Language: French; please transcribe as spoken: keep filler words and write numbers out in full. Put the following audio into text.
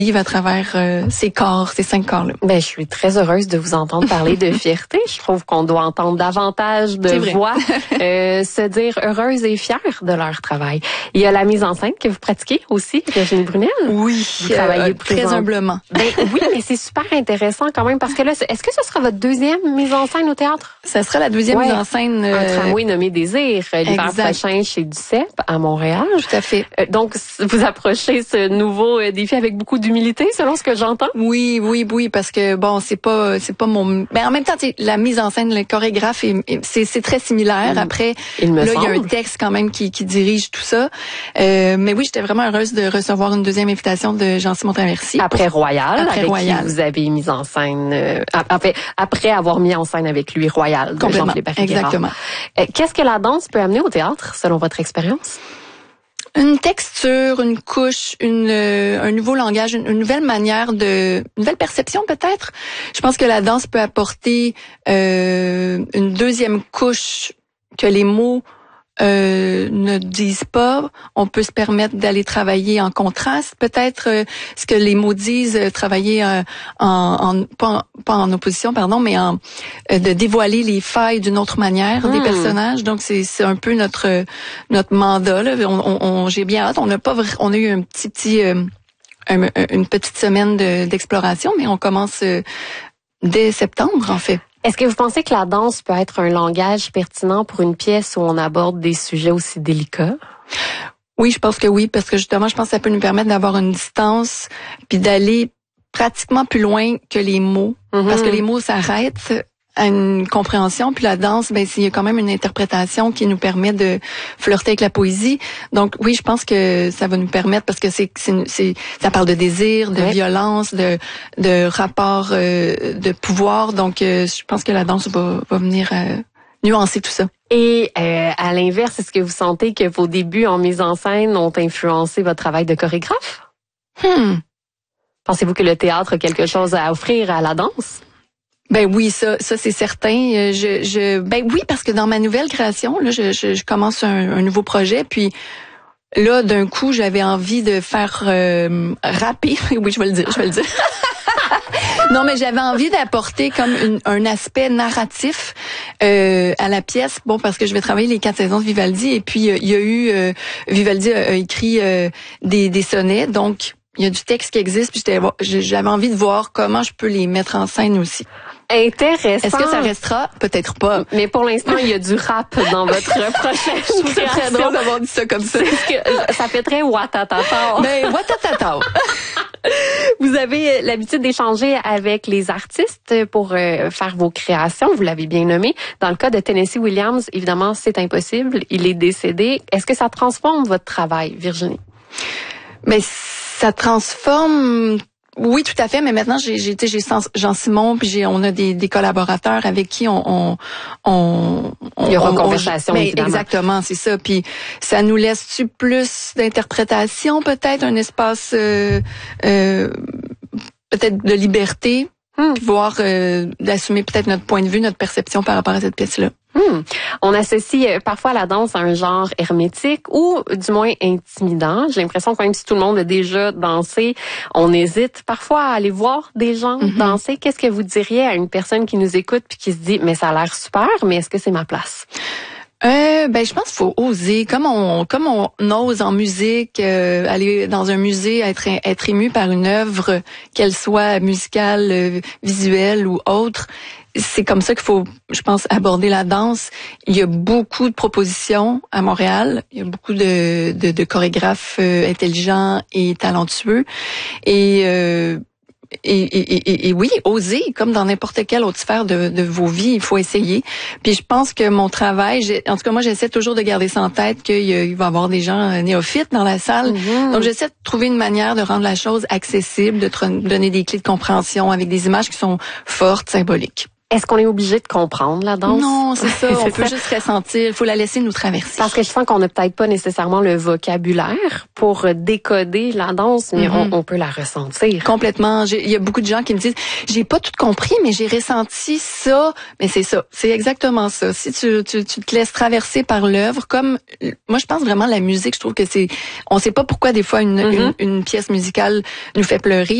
à travers euh, ces corps, ces cinq corps-là. Ben, je suis très heureuse de vous entendre parler de fierté. Je trouve qu'on doit entendre davantage de voix euh, se dire heureuses et fières de leur travail. Il y a la mise en scène que vous pratiquez aussi, Virginie Brunel. Oui, vous travaillez euh, très humblement. Ben oui, mais c'est super intéressant quand même parce que là, est-ce que ce sera votre deuxième mise en scène au théâtre? Ça sera la deuxième ouais. mise en scène. Euh, Un tramway nommé Désir, l'hiver exact. prochain chez Duceppe à Montréal. Tout à fait. Euh, donc, vous approchez ce nouveau euh, défi avec beaucoup d'humilité, selon ce que j'entends. Oui, oui, oui, parce que bon, c'est pas, c'est pas mon. Ben en même temps, la mise en scène, le chorégraphe, est, c'est, c'est très similaire. Mmh. Après, il me là, semble. il y a un texte quand même qui, qui dirige tout ça. Euh, mais oui, j'étais vraiment heureuse de recevoir une deuxième invitation de Jean-Simon Traversy. Après Royal, après avec Royal. qui vous avez mis en scène. Euh, après, après avoir mis en scène avec lui Royal. De Complètement. Exactement. Euh, qu'est-ce que la danse peut amener au théâtre, selon votre expérience? Une texture, une couche, une euh, un nouveau langage, une, une nouvelle manière de, une nouvelle perception peut-être. Je pense que la danse peut apporter euh, une deuxième couche que les mots euh, ne disent pas. On peut se permettre d'aller travailler en contraste, peut-être euh, ce que les mots disent, euh, travailler euh, en, en pas, en pas en opposition, pardon, mais en euh, de dévoiler les failles d'une autre manière mmh. des personnages. Donc c'est c'est un peu notre notre mandat là. On, on, on j'ai bien hâte. On n'a pas vra- on a eu un petit petit euh, un, une petite semaine de, d'exploration, mais on commence euh, dès septembre en fait. Est-ce que vous pensez que la danse peut être un langage pertinent pour une pièce où on aborde des sujets aussi délicats? Oui, je pense que oui, parce que justement, je pense que ça peut nous permettre d'avoir une distance puis d'aller pratiquement plus loin que les mots. Mm-hmm. Parce que les mots s'arrêtent à une compréhension, puis la danse, ben il y a quand même une interprétation qui nous permet de flirter avec la poésie. Donc oui, je pense que ça va nous permettre, parce que c'est c'est, c'est ça parle de désir, de oui. violence, de de rapport euh, de pouvoir. Donc euh, je pense que la danse va va venir euh, nuancer tout ça. Et euh, à l'inverse, est-ce que vous sentez que vos débuts en mise en scène ont influencé votre travail de chorégraphe? Hmm. Pensez-vous que le théâtre a quelque chose à offrir à la danse? Ben oui, ça, ça c'est certain. Je, je, ben oui, parce que dans ma nouvelle création, là, je, je, je commence un, un nouveau projet, puis là, d'un coup, j'avais envie de faire euh, rapper. Oui, je vais le dire, je vais le dire. Non, mais j'avais envie d'apporter comme une, un aspect narratif euh, à la pièce. Bon, parce que je vais travailler les quatre saisons de Vivaldi, et puis euh, il y a eu euh, Vivaldi a, a écrit euh, des, des sonnets, donc il y a du texte qui existe. Puis j'étais, j'avais envie de voir comment je peux les mettre en scène aussi. Intéressant. Est-ce que ça restera? Peut-être pas. Mais pour l'instant, il y a du rap dans votre prochaine création. C'est très drôle d'avoir dit ça comme ça. Que ça fait très watatata. Ben, watatata. Vous avez l'habitude d'échanger avec les artistes pour euh, faire vos créations. Vous l'avez bien nommé. Dans le cas de Tennessee Williams, évidemment, c'est impossible. Il est décédé. Est-ce que ça transforme votre travail, Virginie? Mais ça transforme... Oui, tout à fait, mais maintenant j'ai j'ai j'ai Jean-Simon, puis j'ai on a des, des collaborateurs avec qui on on on, on il y aura on, conversation on, évidemment. Exactement, c'est ça. Puis ça nous laisse-tu plus d'interprétation, peut-être un espace euh, euh, peut-être de liberté, hmm. puis voir euh, d'assumer peut-être notre point de vue, notre perception par rapport à cette pièce-là. Hmm. On associe parfois la danse à un genre hermétique ou du moins intimidant. J'ai l'impression que même si tout le monde a déjà dansé, on hésite parfois à aller voir des gens mm-hmm. danser. Qu'est-ce que vous diriez à une personne qui nous écoute puis qui se dit « mais ça a l'air super, mais est-ce que c'est ma place ?» Euh, ben je pense qu'il faut oser, comme on comme on ose en musique, euh, aller dans un musée, être être ému par une œuvre, qu'elle soit musicale, euh, visuelle ou autre. C'est comme ça qu'il faut, je pense, aborder la danse. Il y a beaucoup de propositions à Montréal. Il y a beaucoup de de, de chorégraphes euh, intelligents et talentueux. Et euh, Et, et, et, et oui, oser, comme dans n'importe quelle autre sphère de, de vos vies, il faut essayer. Puis je pense que mon travail, j'ai, en tout cas moi j'essaie toujours de garder ça en tête qu'il y a, il va y avoir des gens néophytes dans la salle. Mm-hmm. Donc j'essaie de trouver une manière de rendre la chose accessible, de te donner des clés de compréhension avec des images qui sont fortes, symboliques. Est-ce qu'on est obligé de comprendre la danse? Non, c'est ça. On c'est peut ça. juste ressentir. Il faut la laisser nous traverser. Parce que je sens qu'on n'a peut-être pas nécessairement le vocabulaire pour décoder la danse, mais mm-hmm. on, on peut la ressentir. Complètement. Il y a beaucoup de gens qui me disent, j'ai pas tout compris, mais j'ai ressenti ça. Mais c'est ça. C'est exactement ça. Si tu, tu, tu te laisses traverser par l'œuvre, comme moi, je pense vraiment la musique. Je trouve que c'est, on sait pas pourquoi des fois une, mm-hmm. une, une pièce musicale nous fait pleurer.